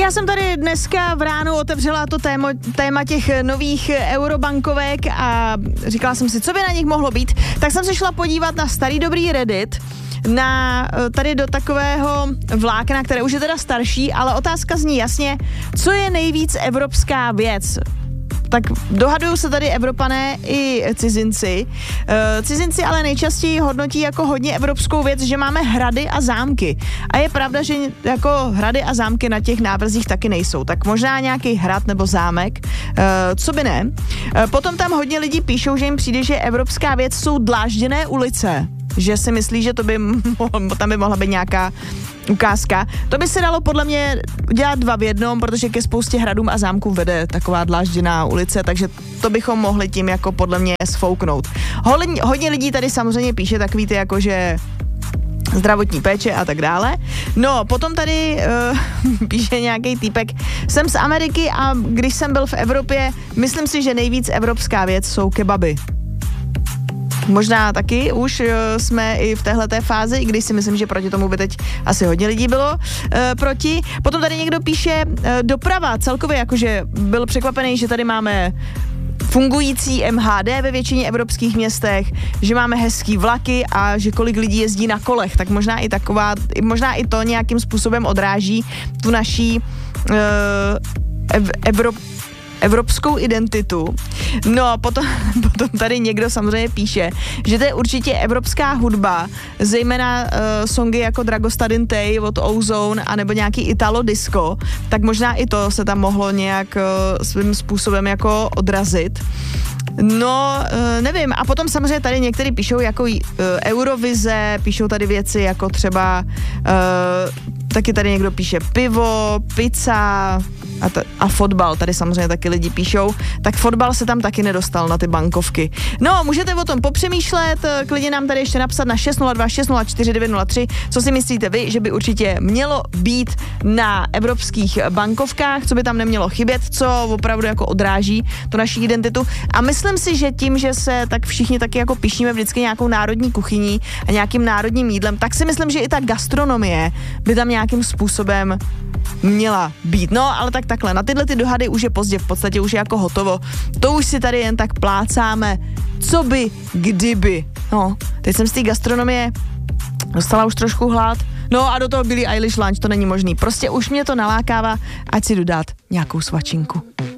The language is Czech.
Já jsem tady dneska v ránu otevřela to téma těch nových eurobankovek a říkala jsem si, co by na nich mohlo být. Tak jsem se šla podívat na starý dobrý Reddit, tady do takového vlákna, které už je teda starší, ale otázka zní jasně, co je nejvíc evropská věc? Tak dohadují se tady Evropané i cizinci. Cizinci ale nejčastěji hodnotí jako hodně evropskou věc, že máme hrady a zámky. A je pravda, že jako hrady a zámky na těch návrzích taky nejsou. Tak možná nějaký hrad nebo zámek, co by ne. Potom tam hodně lidí píšou, že jim přijde, že evropská věc jsou dlážděné ulice. Že si myslí, že tam by mohla být nějaká ukázka. To by se dalo podle mě udělat 2 v 1, protože ke spoustě hradům a zámků vede taková dlážděná ulice, takže to bychom mohli tím jako podle mě sfouknout. Hodně lidí tady samozřejmě píše takový ty jako, že zdravotní péče a tak dále. No, potom tady píše nějaký týpek, jsem z Ameriky a když jsem byl v Evropě, myslím si, že nejvíc evropská věc jsou kebaby. Možná taky už jsme i v téhleté fázi, i když si myslím, že proti tomu by teď asi hodně lidí bylo proti. Potom tady někdo píše doprava celkově, jakože byl překvapený, že tady máme fungující MHD ve většině evropských městech, že máme hezký vlaky a že kolik lidí jezdí na kolech, tak možná i to nějakým způsobem odráží tu naší evropskou identitu. No a potom tady někdo samozřejmě píše, že to je určitě evropská hudba, zejména songy jako Dragostadin Tej od Ozone anebo nějaký Italo disco, tak možná i to se tam mohlo nějak svým způsobem jako odrazit. No, nevím. A potom samozřejmě tady někteří píšou jako Eurovize, píšou tady věci jako třeba taky tady někdo píše pivo, pizza a fotbal, tady samozřejmě taky lidi píšou, tak fotbal se tam taky nedostal na ty bankovky. No, můžete o tom popřemýšlet, klidně nám tady ještě napsat na 602 604 903, co si myslíte vy, že by určitě mělo být na evropských bankovkách, co by tam nemělo chybět, co opravdu jako odráží tu naši identitu. A myslím si, že tím, že se tak všichni taky jako píšíme vždycky nějakou národní kuchyní a nějakým národním jídlem, tak si myslím, že i ta gastronomie by tam nějakým způsobem měla být. No, ale takhle, na tyhle ty dohady už je pozdě, v podstatě už je jako hotovo. To už si tady jen tak plácáme, co by, kdyby. No, teď jsem z té gastronomie dostala už trošku hlad. No a do toho Billie Eilish lunch, to není možný. Prostě už mě to nalákává, ať si jdu dát nějakou svačinku.